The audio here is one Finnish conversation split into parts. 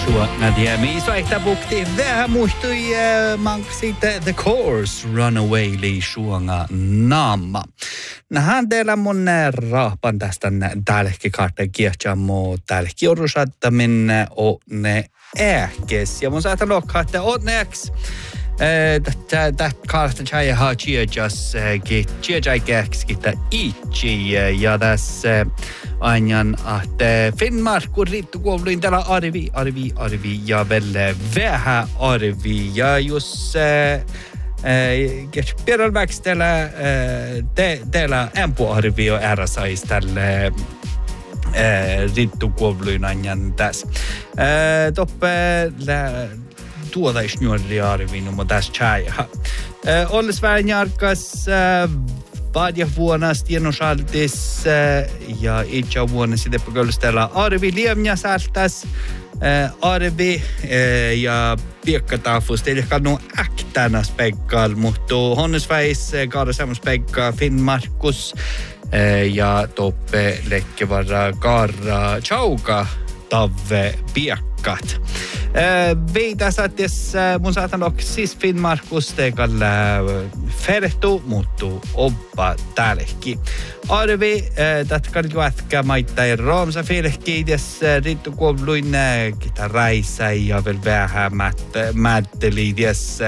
Nadia miisuaita bukti vähän muistui siitä The Course Runaway li suonga naama. Nahan teillä mun rahpan tästä täälläkin kahden kiehtämään täälläkin orusattamin on ne ähkes. Ja mun saatan lokkaa, että on ne ähkes. Tätä kahta tjäjä haa tjäjäs tjäjäkäkskitä itse ja tässä ajan ahte Finnmarkun riittukouluin täällä arvi ja velle vähän arvi ja jos Pieralväks teillä ämpuarvi on ääräsais tälle riittukouluin ajan tässä. Toppe tuoda isnuori arvi numma tässä tjäjä. Olles vähän jarkas vaadja vuonna stienosaltis ja itse vuonna sitten pökölstellä arvi liemja saltas arvi ja piekkatafus teille kannu äktänä spekkal mutta honnesväis kaada semmos spekka Finnmarkus ja toppe lekkevarra kaara chauka tavve piekkat. Veitä saattes mun saatan olla siis Finnmarkus teekalle ferehtu muuttuu oppa täälläkin. Arvi, tätkään juotka maittai roomsa firehki, jos riittukouluin kitaraissa ja vielä vähän mätteli, jos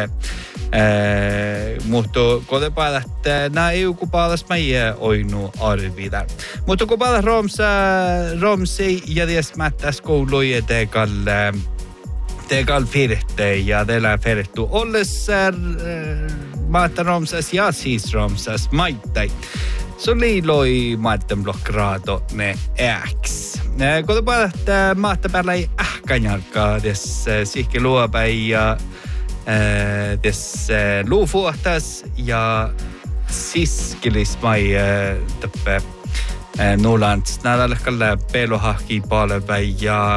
mutta kun päällä, että nämä EU-kupaalas mä ei oinu arvida. Mutta kun päällä roomsi ja jos mättäs kouluja teekal firehte ja teillä ferehtu olles maatta romsas ja siis romsas maittai. Så liiloi maitten blokkraato ne äks. Kun päällä, että maatta päällä ei ähkänjarkaa, des sihki luopäin ja des luufuohtas ja siskelis mai tappe Nulands. Näillä kalle pelohahki palve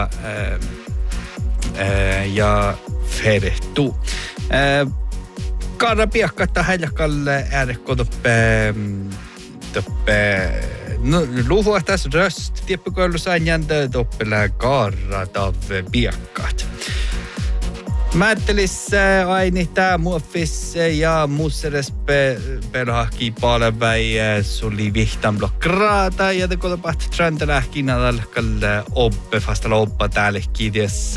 ja ferehtu. Kaara piakkatta häljakalle äärekko toppe luufuohtas röst tieppukoulussaan jäntä toppelää kaara tavve piakkat. Mä ajattelis aini tää muoffis ja musseres pelohahki palväi suli vihtan blokkraata ja te kotopat träntelähkin alkalle oppe fastalla oppa täällekin des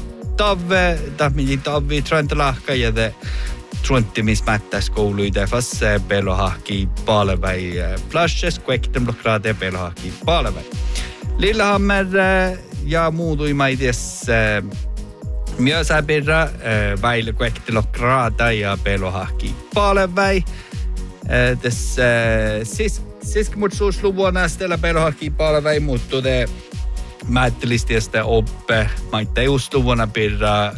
tavvi träntelähkä ja te truntimis mättäs kouluita fast pelohahki palväi plashes kuekten blokkraata ja pelohahki palväi. Lillehammer ja muutuimaides myös äpirra väille kuektelokraata ja pelohahki palväi. Tässä siskmutsuusluvuonna stella pelohahki palväi muuttuu te määttelistiästä oppe. Maitta justuvuonna pirra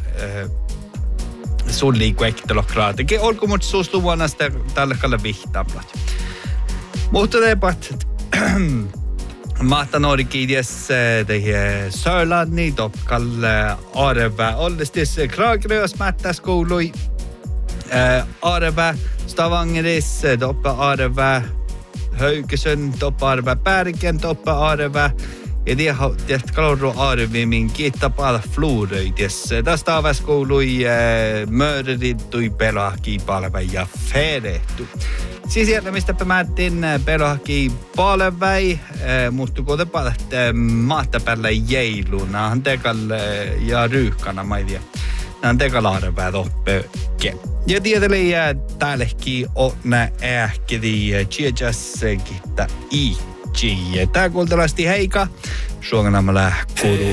sulli kuektelokraata. Olkumutsuusluvuonna tällä kalle vihtamlat. Mutta te pat Mahta Nordikides tehe Sörlanni toppkalle arve ollistis Kragerös mättäs koului arve Stavangeris toppa arve Höykesön toppa arve Bergen toppa arve ja det kalorro arve min kiitta paala fluuröides tästä aves koului mörrittui pelahki palve ja ferehtu. Siis sieltä, mistä päätin pelohaki palväi, mutta kun te päätte maatta päällä jeiluna, tekalle ja ryyhkana, mä en tiedä. Nämä tekalla arvää toppeke. Ja tietysti täälläkin on nää ähkeli tjejässäkin itse. Tää kuultavasti heika, suonganamalla kuuluu